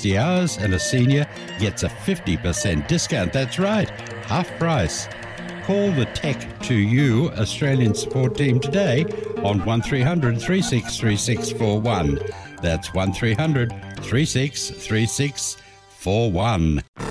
60 hours, and a senior gets a 50% discount. That's right, half price. Call the Tech to You Australian support team today on 1300 363641. That's 1300 363641.